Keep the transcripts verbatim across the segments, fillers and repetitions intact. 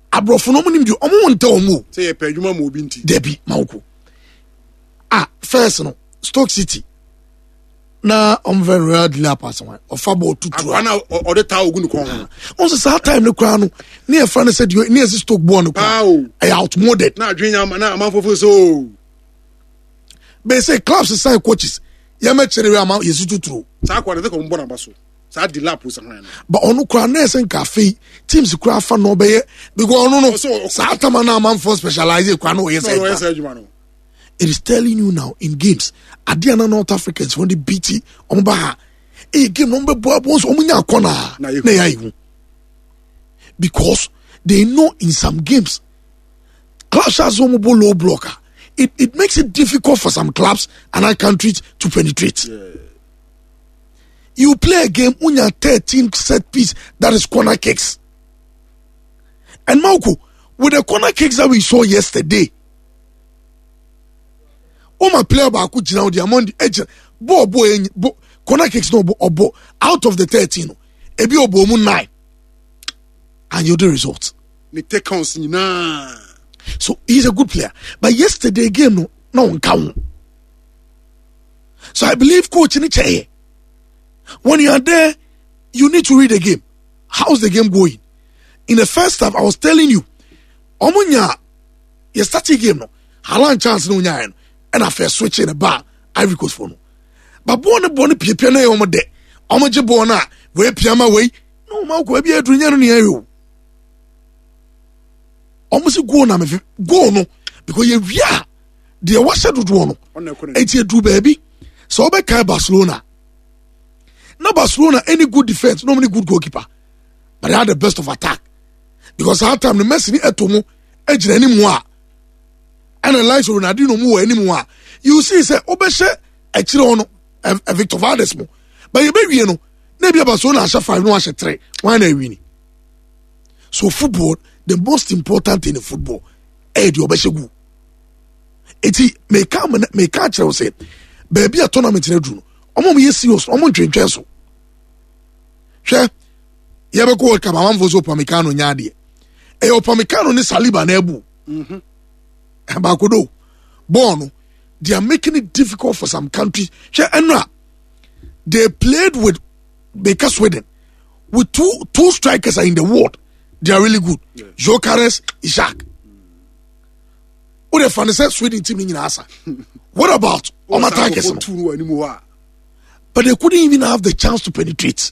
abrofo no nim di omo wonta omo say ye pedwuma mo obi nti debi mawko ah first no Stoke City na om very rarely pass one of football to two ana o de ta ogun ko ho on say time no kra no na e fa no said you na Stoke born no I outmoded na adwenya na amanfofo so be say clubs sign coaches ya ma chere we am yesu tuturo sa kwa de ko mbo na baso sa di lap so han but onu kra na esen cafe teams kra fa no be because onu no sa atama na amanfo specialize kwa no yes it is telling you now in games Adiana North Africans when they beat it on ba a game number boy bones omunya corner na ya because they know in some games clash has low blocker. It it makes it difficult for some clubs and other countries to penetrate. Yeah. You play a game unya thirteen set piece that is corner kicks. And Mauku, with the corner kicks that we saw yesterday, oh my player baku jina the among the edge bo bo corner kicks no bo bo out of the thirteen ebi obo mu nine and you the result. Ni take on na. So he's a good player. But yesterday game no no one count. So I believe coach in the chair. When you are there, you need to read the game. How's the game going? In the first half, I was telling you, Omunya, you start the game no. Halan chance no nya and I first switch in the bar. Ivory Coast for no. But born born piano na omo de. Omo je born na we piama we. No ma ko bia edunya no ne ayo. Almost go na me go no because you wia the washer do no eti edu baby so obe kai Barcelona na Barcelona any good defense no many good goalkeeper but they had the best of attack because at time the Messi ni etomo ejira ni mu a and the likes of Ronaldinho mu wa ni mu a you see say obe she echire ono e Victor Valdes mo but you be wie no na bia Barcelona asha five no asha three one na win so football the most important thing in football is the obeshegu. Eti me come me catch you say, baby a tournament in a dream. Omo me serious. Omo train train so. She, you ever go come am vozo Upamecano nyadi. E Upamecano ni Saliba na ebu. Mhm. Ba kodo. Born, they are making it difficult for some countries. She enra. They played with Baker Sweden with two two strikers are in the world. They are really good. Yeah. Jokeres, Ishak. What if I said Sweden team in Asa? What about Omatakes? But they couldn't even have the chance to penetrate.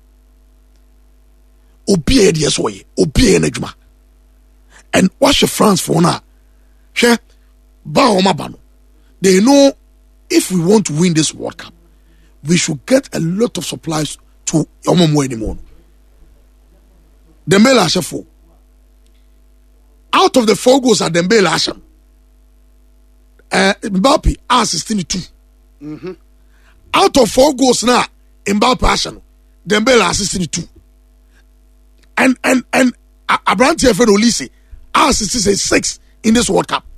Obie the Soye, Obie Nejma. And watch France for now. Share Baomabano. They know if we want to win this World Cup, we should get a lot of supplies to Omomo anymore. Dembele Asha four. Out of the four goals at Dembele Asha, uh, Mbappe has sixty-two. Mm-hmm. Out of four goals now, Mbappe Asha, Dembele has sixty-two. And and and Abrante Efedo Olise has sixty-six in this World Cup.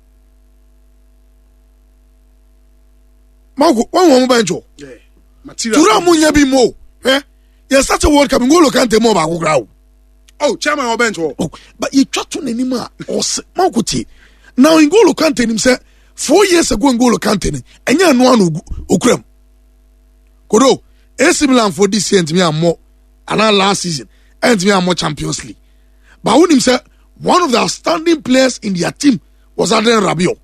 Marco, one more bench. Yeah. Material. Tura munya bi mo. Eh? You start a World Cup and go look at the more back ground. Oh, chairman or bench. Oh, but you try to anymore or Makuti. Now in Golo Kante himself four years ago in Golo Kante, and you know one Ukrem. Kodo, A C Milan for this year and me are more and last season and me are more Champions League. But when himself one of the outstanding players in their team was Adrien Rabiot.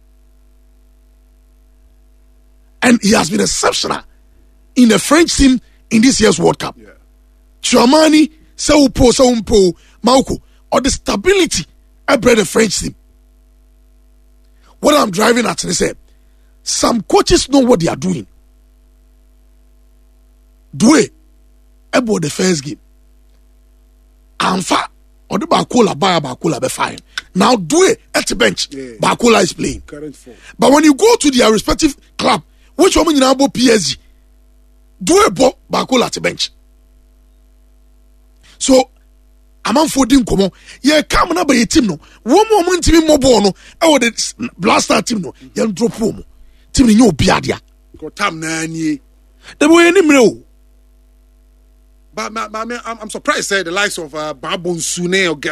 And he has been exceptional in the French team in this year's World Cup. Yeah. Chouamani, Seupo, Seumpo, Mauko, or the stability I bred the French team. What I'm driving at is say, some coaches know what they are doing. Due about the first game. Anfa or the Bakola buy Bakola be fine. Now Due at the bench, yeah. Bakola is playing. But when you go to their respective club, which one you now about P S G? Due bo Bakola at the bench. So among fourteen come on, yeah, come na by team no. One more team more ball no. I the blaster team no. You drop home. Team ni obi adia. Ko tam na ni. The boy any mre. But I'm, I'm surprised say the likes of uh, Babon Sune or